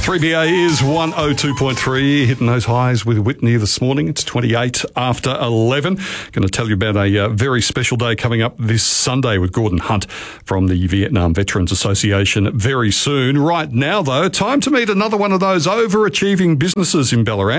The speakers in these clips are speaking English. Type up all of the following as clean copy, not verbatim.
3BA is 102.3, hitting those highs with Whitney this morning. It's 28 after 11. Going to tell you about a very special day coming up this Sunday with Gordon Hunt from the Vietnam Veterans Association very soon. Right now, though, time to meet another one of those overachieving businesses in Ballarat.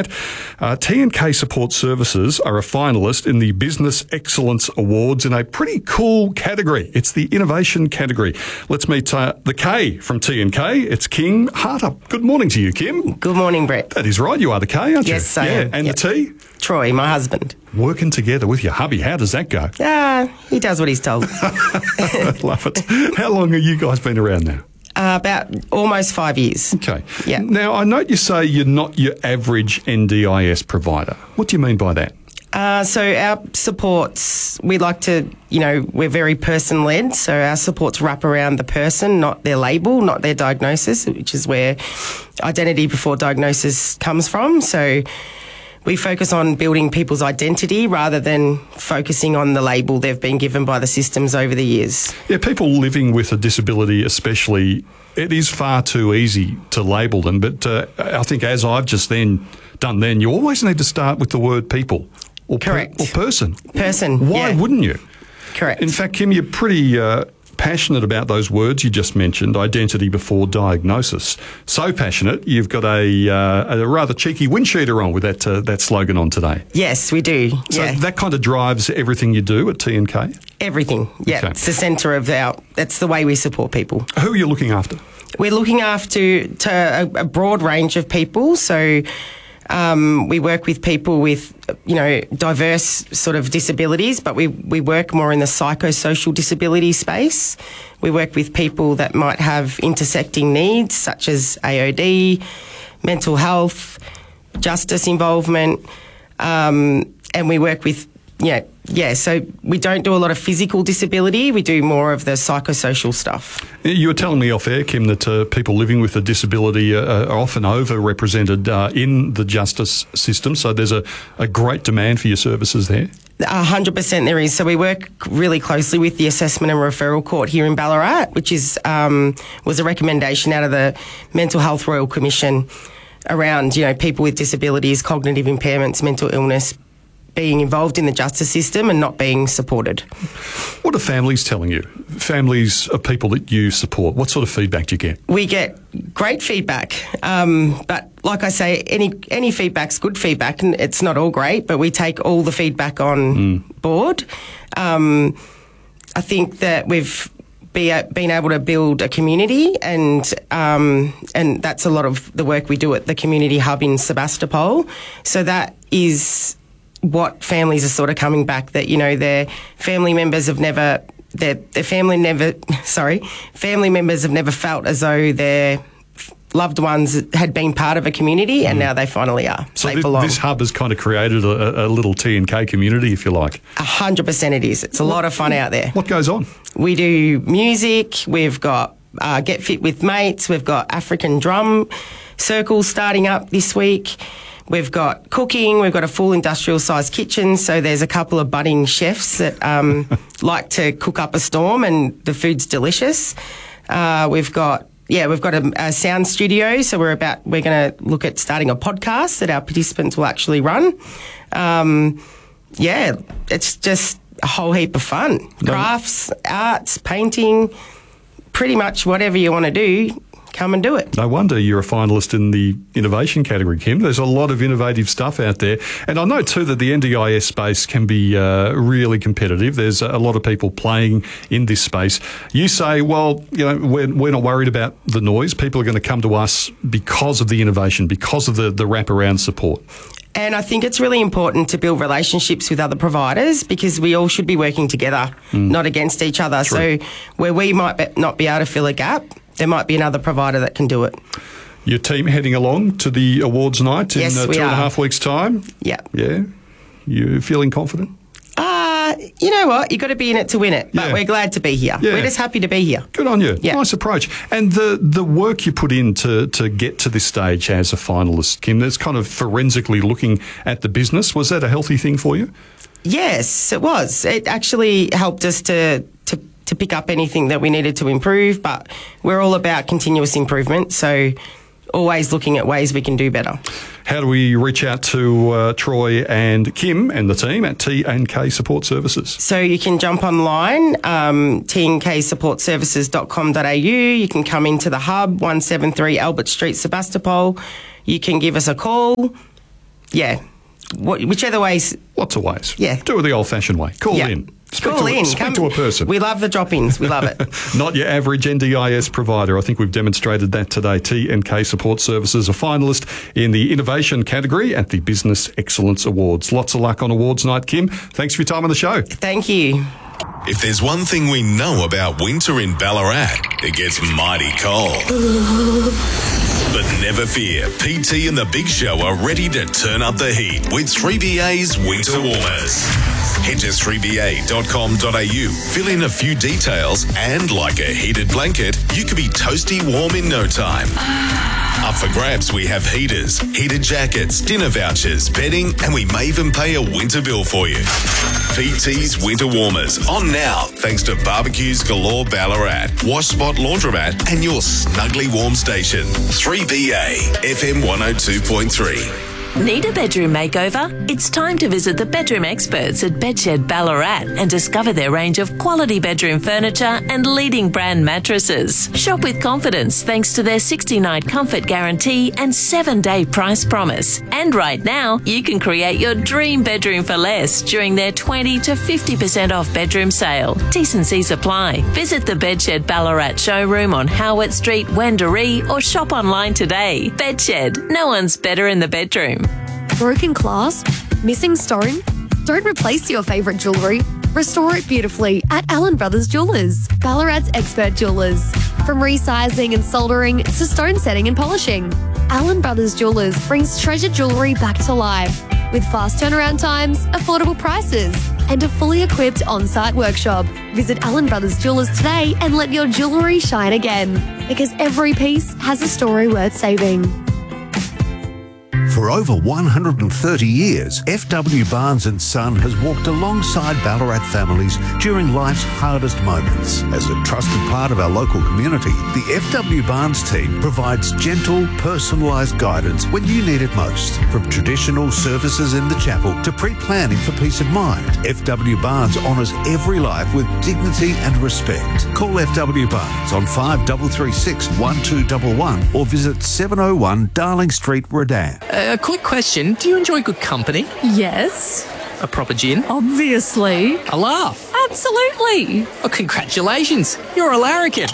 T&K Support Services are a finalist in the Business Excellence Awards in a pretty cool category. It's the innovation category. Let's meet the K from T&K. It's Kim Hartup. Good morning to you, Kim. Good morning, Brett. That is right. You are the K, aren't you? Yes, I am. And yep. the T? Troy, my husband. Working together with your hubby. How does that go? He does what he's told. Love it. How long have you guys been around now? About almost 5 years. Okay. Yeah. Now, I note you say you're not your average NDIS provider. What do you mean by that? So our supports, we like to, we're very person-led. So our supports wrap around the person, not their label, not their diagnosis, which is where identity before diagnosis comes from. So we focus on building people's identity rather than focusing on the label they've been given by the systems over the years. Yeah, people living with a disability especially, it is far too easy to label them. But I think as I've just done, you always need to start with the word people. Or correct. Or person. Person, Why wouldn't you? Correct. In fact, Kim, you're pretty passionate about those words you just mentioned, identity before diagnosis. So passionate, you've got a rather cheeky windsheeter on with that slogan on today. Yes, we do. So that kind of drives everything you do at T&K? Everything, yeah. Okay. It's the centre of that's the way we support people. Who are you looking after? We're looking after a broad range of people, so we work with people with, diverse sort of disabilities, but we work more in the psychosocial disability space. We work with people that might have intersecting needs, such as AOD, mental health, justice involvement, and we work with, so we don't do a lot of physical disability. We do more of the psychosocial stuff. You were telling me off air, Kim, that people living with a disability are often overrepresented in the justice system. So there's a great demand for your services there. 100% there is. So we work really closely with the Assessment and Referral Court here in Ballarat, which is was a recommendation out of the Mental Health Royal Commission around, people with disabilities, cognitive impairments, mental illness, being involved in the justice system and not being supported. What are families telling you? Families of people that you support, what sort of feedback do you get? We get great feedback, but like I say, any feedback's good feedback, and it's not all great, but we take all the feedback on board. I think that we've been able to build a community, and that's a lot of the work we do at the Community Hub in Sebastopol. So that is what families are sort of coming back, that, their family members have never, family members have never felt as though their loved ones had been part of a community, and now they finally are. So they belong. This hub has kind of created a little T&K community, if you like. 100% it is. It's a lot of fun out there. What goes on? We do music. We've got Get Fit with Mates. We've got African drum circles starting up this week. We've got cooking. We've got a full industrial-sized kitchen. So there's a couple of budding chefs that like to cook up a storm, and the food's delicious. We've got a sound studio. So we're going to look at starting a podcast that our participants will actually run. It's just a whole heap of fun. Crafts, arts, painting, pretty much whatever you want to do. Come and do it. No wonder you're a finalist in the innovation category, Kim. There's a lot of innovative stuff out there. And I know, too, that the NDIS space can be really competitive. There's a lot of people playing in this space. You say, well, we're not worried about the noise. People are going to come to us because of the innovation, because of the wraparound support. And I think it's really important to build relationships with other providers, because we all should be working together, not against each other. True. So where we might not be able to fill a gap, there might be another provider that can do it. Your team heading along to the awards night in 2.5 weeks' time? Yeah. Yeah? You feeling confident? You know what? You've got to be in it to win it. But we're glad to be here. Yeah. We're just happy to be here. Good on you. Yeah. Nice approach. And the work you put in to get to this stage as a finalist, Kim, that's kind of forensically looking at the business. Was that a healthy thing for you? Yes, it was. It actually helped us to pick up anything that we needed to improve, but we're all about continuous improvement. So always looking at ways we can do better. How do we reach out to Troy and Kim and the team at T&K Support Services? So you can jump online, tnksupportservices.com.au. You can come into the hub, 173 Albert Street, Sebastopol. You can give us a call. Yeah, whichever ways. Lots of ways. Yeah. Do it the old-fashioned way. Call in. Speak to a person. We love the drop-ins. We love it. Not your average NDIS provider. I think we've demonstrated that today. T&K Support Services, a finalist in the innovation category at the Business Excellence Awards. Lots of luck on awards night, Kim. Thanks for your time on the show. Thank you. If there's one thing we know about winter in Ballarat, it gets mighty cold. But never fear, PT and the Big Show are ready to turn up the heat with 3BA's Winter Warmers. Head to 3ba.com.au, fill in a few details, and like a heated blanket, you could be toasty warm in no time. Up for grabs, we have heaters, heated jackets, dinner vouchers, bedding, and we may even pay a winter bill for you. PT's Winter Warmers, on now, thanks to Barbecues Galore Ballarat, Wash Spot Laundromat, and your snugly warm station. 3BA, FM 102.3. Need a bedroom makeover? It's time to visit the bedroom experts at Bedshed Ballarat and discover their range of quality bedroom furniture and leading brand mattresses. Shop with confidence thanks to their 60-night comfort guarantee and 7-day price promise. And right now, you can create your dream bedroom for less during their 20 to 50% off bedroom sale. T&Cs apply. Visit the Bedshed Ballarat showroom on Howard Street, Wendouree, or shop online today. Bedshed. No one's better in the bedroom. Broken clasp? Missing stone? Don't replace your favourite jewellery. Restore it beautifully at Allen Brothers Jewellers, Ballarat's expert jewellers. From resizing and soldering to stone setting and polishing, Allen Brothers Jewellers brings treasured jewellery back to life with fast turnaround times, affordable prices, and a fully equipped on-site workshop. Visit Allen Brothers Jewellers today and let your jewellery shine again, because every piece has a story worth saving. For over 130 years, F.W. Barnes & Son has walked alongside Ballarat families during life's hardest moments. As a trusted part of our local community, the F.W. Barnes team provides gentle, personalised guidance when you need it most. From traditional services in the chapel to pre-planning for peace of mind, F.W. Barnes honours every life with dignity and respect. Call F.W. Barnes on 5336 1211 or visit 701 Darling Street, Redan. A quick question. Do you enjoy good company? Yes. A proper gin? Obviously. A laugh? Absolutely. Well, congratulations. You're a larrikin.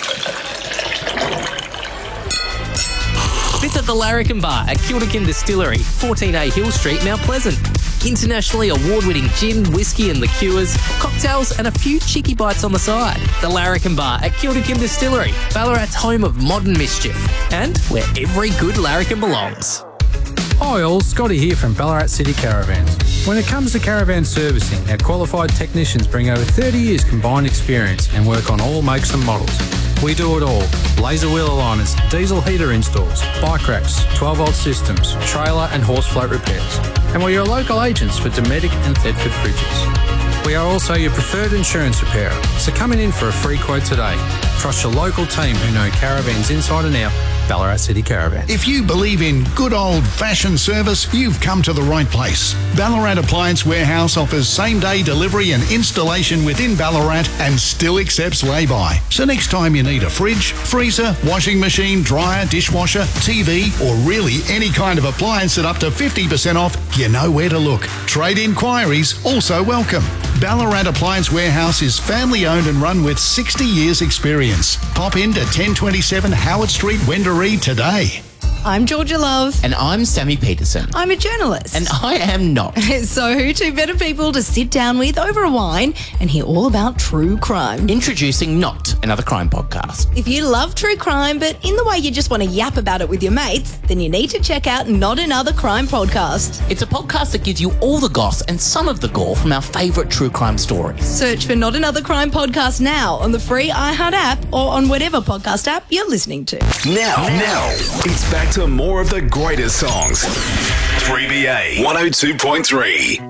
Visit the Larrikin Bar at Kilderkin Distillery, 14A Hill Street, Mount Pleasant. Internationally award-winning gin, whiskey and liqueurs, cocktails and a few cheeky bites on the side. The Larrikin Bar at Kilderkin Distillery, Ballarat's home of modern mischief, and where every good larrikin belongs. Hi all, Scotty here from Ballarat City Caravans. When it comes to caravan servicing, our qualified technicians bring over 30 years combined experience and work on all makes and models. We do it all. Laser wheel aligners, diesel heater installs, bike racks, 12-volt systems, trailer and horse float repairs. And we're your local agents for Dometic and Thetford fridges. We are also your preferred insurance repairer, so come in for a free quote today. Trust your local team who know caravans inside and out. Ballarat City Caravan. If you believe in good old-fashioned service, you've come to the right place. Ballarat Appliance Warehouse offers same-day delivery and installation within Ballarat and still accepts lay-by. So next time you need a fridge, freezer, washing machine, dryer, dishwasher, TV, or really any kind of appliance at up to 50% off, you know where to look. Trade inquiries also welcome. Ballarat Appliance Warehouse is family-owned and run with 60 years experience. Pop into 1027 Howard Street, Wendouree today. I'm Georgia Love. And I'm Sammy Peterson. I'm a journalist. And I am not. So who two better people to sit down with over a wine and hear all about true crime? Introducing Not Another Crime Podcast. If you love true crime, but in the way you just want to yap about it with your mates, then you need to check out Not Another Crime Podcast. It's a podcast that gives you all the goss and some of the gore from our favourite true crime stories. Search for Not Another Crime Podcast now on the free iHeart app or on whatever podcast app you're listening to. Now, it's back to more of the greatest songs. 3BA 102.3.